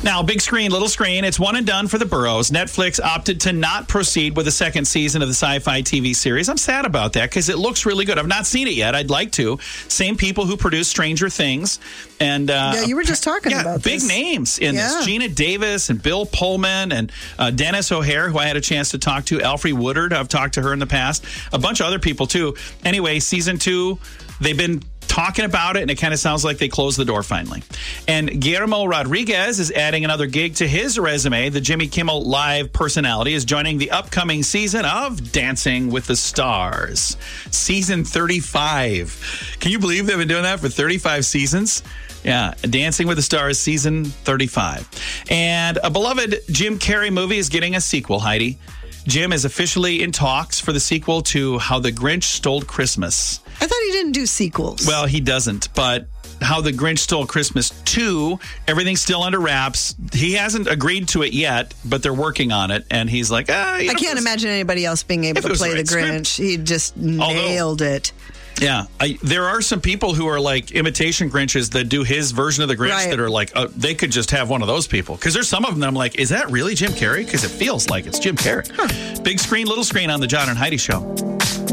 Now, big screen, little screen, it's one and done for the Burrows. Netflix opted to not proceed with the second season of the sci-fi TV series. I'm sad about that because it looks really good. I've not seen it yet. I'd like to. Same people who produced Stranger Things. And yeah, you were just talking about big this. names in this. Gina Davis and Bill Pullman and Dennis O'Hare, who I had a chance to talk to. Alfre Woodard, I've talked to her in the past. A bunch of other people, too. Anyway, season 2, they've been talking about it, and it kind of sounds like they closed the door finally. And Guillermo Rodriguez is adding another gig to his resume. The Jimmy Kimmel Live personality is joining the upcoming season of Dancing with the Stars. Season 35. Can you believe they've been doing that for 35 seasons? Yeah, Dancing with the Stars, season 35. And a beloved Jim Carrey movie is getting a sequel, Heidi. Jim is officially in talks for the sequel to How the Grinch Stole Christmas. I thought he didn't do sequels. Well, he doesn't, but How the Grinch Stole Christmas 2, everything's still under wraps. He hasn't agreed to it yet, but they're working on it, and he's like, I can't imagine anybody else being able to play the Grinch. He just nailed it. Yeah, there are some people who are like imitation Grinches that do his version of the Grinch that are like, they could just have one of those people. Because there's some of them that I'm like, is that really Jim Carrey? Because it feels like it's Jim Carrey. Big screen, little screen on the John and Heidi Show.